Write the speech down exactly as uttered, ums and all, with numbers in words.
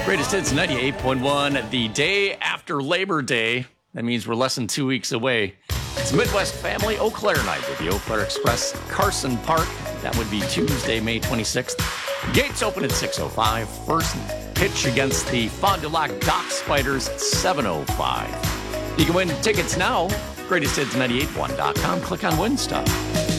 Greatest Hits ninety-eight point one, the day after Labor Day. That means we're less than two weeks away. It's Midwest Family Eau Claire night with the Eau Claire Express, Carson Park. That would be Tuesday, May twenty-sixth. Gates open at six oh five. First pitch against the Fond du Lac Dock Spiders at seven oh five. You can win tickets now. greatest hits nine eight one dot com. Click on Win Stuff.